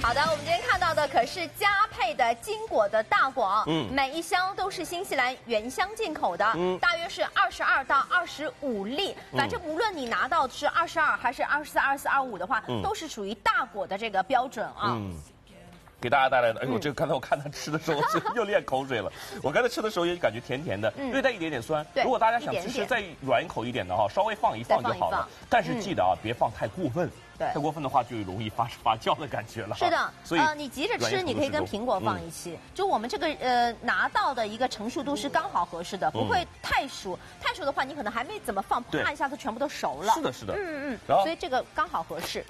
好的，我们今天看到的可是佳沛的金果的大果，每一箱都是新西兰原箱进口的，大约是22到25粒，反正无论你拿到是22还是24、24、25的话，都是属于大果的这个标准啊。 给大家带来的，哎呦，这个刚才我看他吃的时候又咽口水了。我刚才吃的时候也感觉甜甜的，略带一点点酸。如果大家想吃再软一口一点的哈，稍微放一放就好了。但是记得啊，别放太过分。对，太过分的话就容易发酵的感觉了。 是的，所以你急着吃，你可以跟苹果放一起。就我们这个拿到的一个成熟度是刚好合适的，不会太熟。太熟的话，你可能还没怎么放，啪一下子全部都熟了。 是的，是的。 所以这个刚好合适。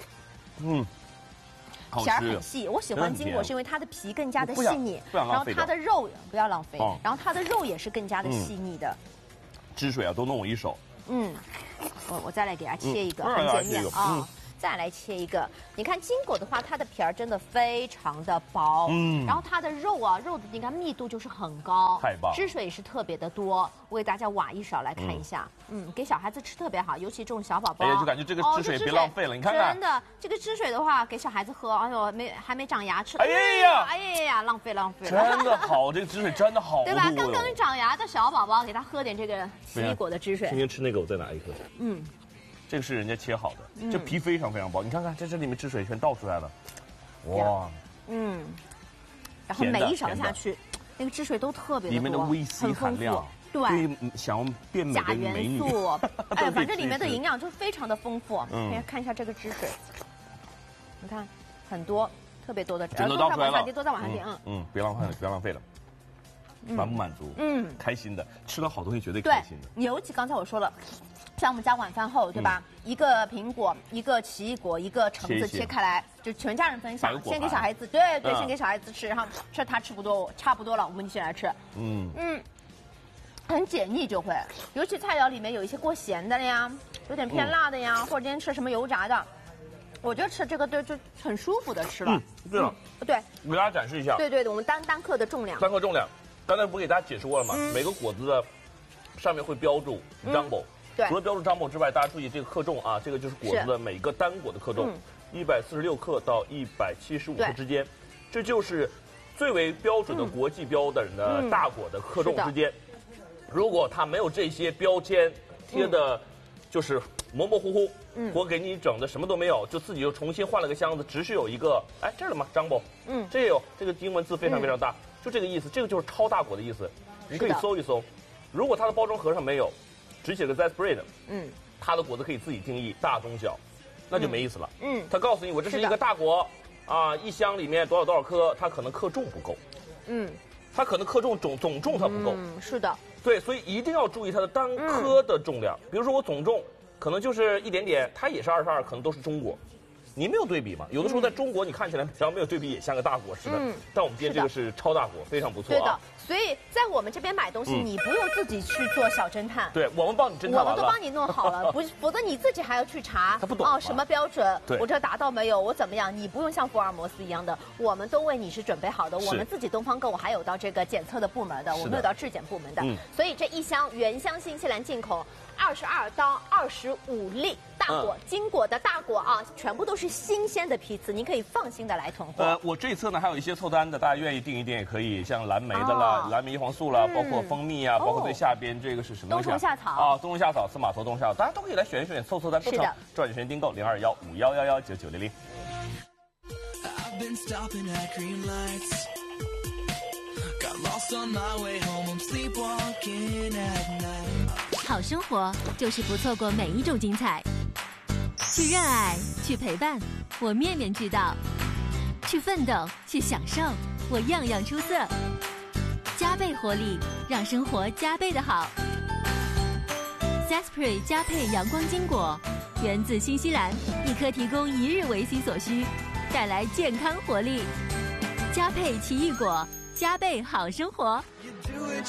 皮儿很细，我喜欢金果是因为它的皮更加的细腻，然后它的肉不要浪费，然后它的肉也是更加的细腻的。 汁水啊，都弄我一手。 我再来给它切一个，很简面啊。再来切一个，你看金果的话，它的皮儿真的非常的薄，然后它的肉啊，肉的你看密度就是很高， 太棒， 汁水也是特别的多。我给大家挖一勺来看一下，给小孩子吃特别好，尤其这种小宝宝， 哎呀，就感觉这个汁水别浪费了，你看看， 真的，这个汁水的话给小孩子喝，哎呦，还没长牙吃， 哎呀，浪费了， 真的好，这个汁水真的好， 对吧？刚刚长牙的小宝宝，给他喝点这个奇异果的汁水。 今天吃那个，我再拿一颗，这个是人家切好的，这皮非常非常薄，你看看，这里面汁水全倒出来了，哇， 然后每一勺下去，那个汁水都特别的多， 里面的维 C 含量，对，想变美的美女， 哎，反正里面的营养就非常的丰富。看一下这个汁水，你看很多，特别多的汁， 都倒出来了， 都再往下点， 别浪费了，不要浪费了。满不满足？开心的，吃了好东西绝对开心的。 尤其刚才我说了，像我们家晚饭后，对吧？一个苹果，一个奇异果，一个橙子切开来，就全家人分享，先给小孩子，对，先给小孩子吃，然后吃他吃不多，差不多了，我们一起来吃。很解腻就会，尤其菜肴里面有一些过咸的呀，有点偏辣的呀，或者今天吃什么油炸的，我觉得吃这个就很舒服的吃了。 对了， 对， 我给大家展示一下。 对，我们单克的重量。 单克重量。刚才不给大家解释过了吗？每个果子的上面会标注 jumbo，除了标注 jumbo 之外，大家注意这个克重啊，这个就是果子的每个单果的克重，146克到175克之间，这就是最为标准的国际标准的大果的克重之间。如果它没有这些标签贴的，就是模模糊糊，我给你整的什么都没有，就自己又重新换了个箱子，只是有一个，哎，这儿了吗 ？jumbo，这也有，这个英文字非常非常大。就这个意思，这个就是超大果的意思，你可以搜一搜。如果它的包装盒上没有，只写个 Zespread，它的果子可以自己定义大中小，那就没意思了。它告诉你我这是一个大果啊，一箱里面多少颗，它可能克重不够。它可能克重总重它不够。 是的。 对，所以一定要注意它的单颗的重量。比如说我总重可能就是一点点，它也是22，可能都是中果。你没有对比嘛？有的时候在中国，你看起来只要没有对比，也像个大果似的。但我们今天这个是超大果，非常不错啊。 对的，所以在我们这边买东西，你不用自己去做小侦探。 对，我们帮你侦探完了。 我们都帮你弄好了，否则你自己还要去查。 他不懂什么标准？我这达到没有？我怎么样？你不用像福尔摩斯一样的，我们都为你是准备好的。我们自己东方购物还有到这个检测的部门的，我们有到质检部门的。所以这一箱原箱新西兰进口22到25粒大果，金果的大果啊，全部都是新鲜的批次，您可以放心的来囤货。 我这一侧呢还有一些凑单的，大家愿意订一订也可以，像蓝莓的啦、蓝莓叶黄素啦，包括蜂蜜啊，包括最下边这个是什么？ 冬虫夏草啊，冬虫夏草、司马头冬虫夏草，大家都可以来选一选，凑单都成。抓紧时间订购0215119900。 好生活就是不错过每一种精彩，去热爱，去陪伴，我面面俱到；去奋斗，去享受，我样样出色。加倍活力，让生活加倍的好。Zespread 加倍阳光金果，源自新西兰，一颗提供1日维 C 所需，带来健康活力。加倍奇异果，加倍好生活。